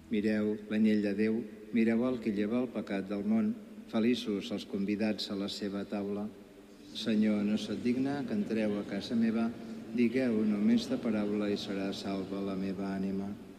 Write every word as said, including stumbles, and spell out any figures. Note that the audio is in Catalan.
Mireu l'anyell de Déu, mireu el que lleva el pecat del món. Feliços els convidats a la seva taula. Senyor, no sóc digne que entreu a casa meva, digueu només de paraula i serà salva la meva ànima.